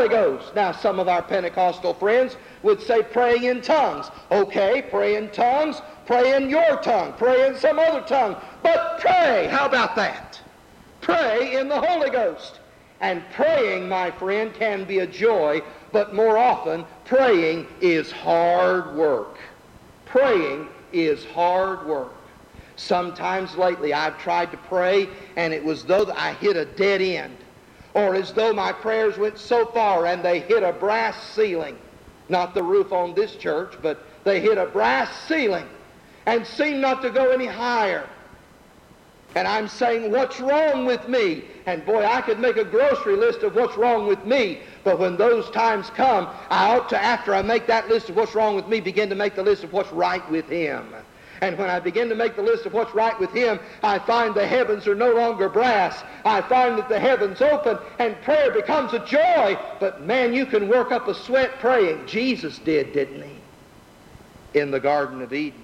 Ghost. Now, some of our Pentecostal friends would say praying in tongues. Okay, pray in tongues, pray in your tongue, pray in some other tongue. But pray, how about that? Pray in the Holy Ghost. And praying, my friend, can be a joy, but more often, praying is hard work. Praying is hard work. Sometimes lately I've tried to pray, and it was though I hit a dead end, or as though my prayers went so far and they hit a brass ceiling. Not the roof on this church, but they hit a brass ceiling and seemed not to go any higher. And I'm saying, what's wrong with me? And boy, I could make a grocery list of what's wrong with me. But when those times come, I ought to, after I make that list of what's wrong with me, begin to make the list of what's right with Him. And when I begin to make the list of what's right with Him, I find the heavens are no longer brass. I find that the heavens open and prayer becomes a joy. But man, you can work up a sweat praying. Jesus did, didn't He? In the Garden of Eden.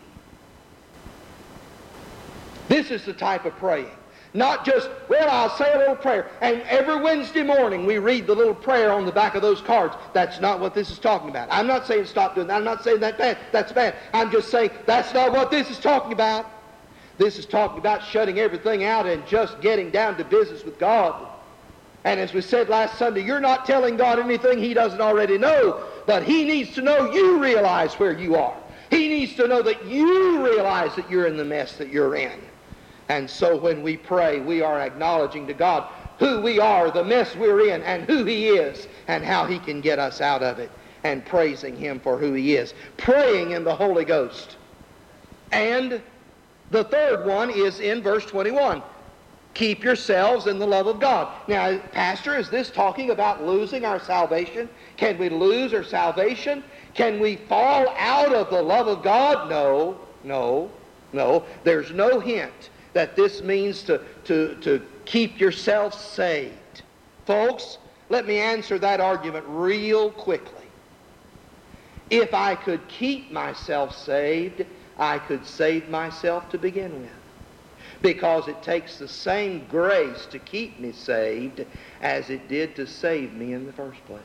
This is the type of praying. Not just, well, I'll say a little prayer. And every Wednesday morning we read the little prayer on the back of those cards. That's not what this is talking about. I'm not saying stop doing that. I'm not saying that's bad. I'm just saying that's not what this is talking about. This is talking about shutting everything out and just getting down to business with God. And as we said last Sunday, you're not telling God anything He doesn't already know, but He needs to know you realize where you are. He needs to know that you realize that you're in the mess that you're in. And so when we pray, we are acknowledging to God who we are, the mess we're in, and who He is, and how He can get us out of it, and praising Him for who He is. Praying in the Holy Ghost. And the third one is in verse 21. Keep yourselves in the love of God. Now, Pastor, is this talking about losing our salvation? Can we lose our salvation? Can we fall out of the love of God? No. There's no hint that this means to keep yourself saved. Folks, let me answer that argument real quickly. If I could keep myself saved, I could save myself to begin with. Because it takes the same grace to keep me saved as it did to save me in the first place.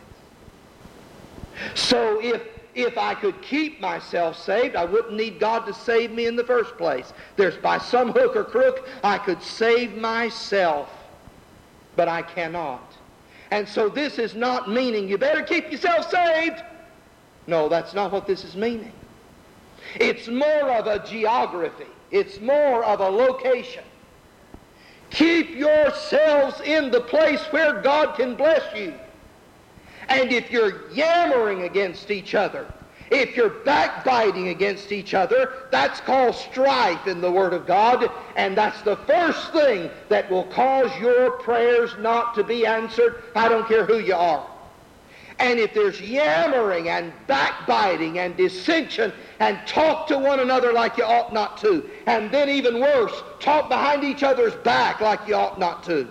So if I could keep myself saved, I wouldn't need God to save me in the first place. There's by some hook or crook, I could save myself, but I cannot. And so this is not meaning you better keep yourself saved. No, that's not what this is meaning. It's more of a geography. It's more of a location. Keep yourselves in the place where God can bless you. And if you're yammering against each other, if you're backbiting against each other, that's called strife in the Word of God, and that's the first thing that will cause your prayers not to be answered. I don't care who you are. And if there's yammering and backbiting and dissension and talk to one another like you ought not to, and then even worse, talk behind each other's back like you ought not to,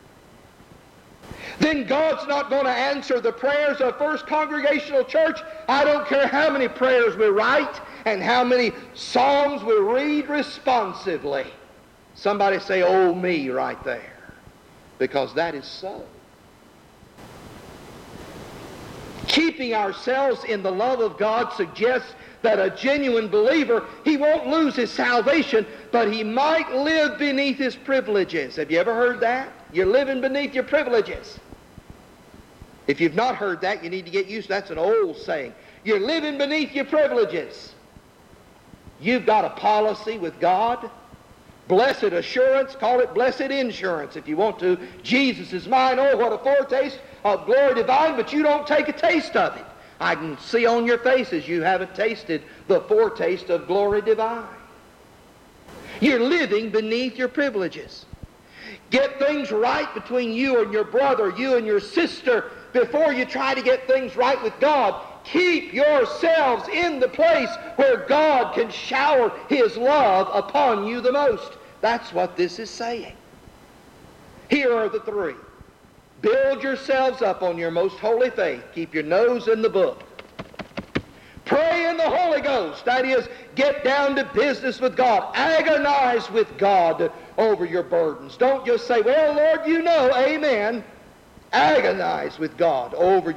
then God's not going to answer the prayers of First Congregational Church. I don't care how many prayers we write and how many songs we read responsively. Somebody say, "Oh me," right there. Because that is so. Keeping ourselves in the love of God suggests that a genuine believer, he won't lose his salvation, but he might live beneath his privileges. Have you ever heard that? You're living beneath your privileges. If you've not heard that, you need to get used to that. That's an old saying. You're living beneath your privileges. You've got a policy with God. Blessed assurance, call it blessed insurance if you want to. Jesus is mine. Oh, what a foretaste of glory divine, but you don't take a taste of it. I can see on your faces you haven't tasted the foretaste of glory divine. You're living beneath your privileges. Get things right between you and your brother, you and your sister, before you try to get things right with God. Keep yourselves in the place where God can shower His love upon you the most. That's what this is saying. Here are the three. Build yourselves up on your most holy faith. Keep your nose in the book. Pray in the Holy Ghost. That is, get down to business with God. Agonize with God over your burdens. Don't just say, "Well, Lord, you know, amen." Agonize with God over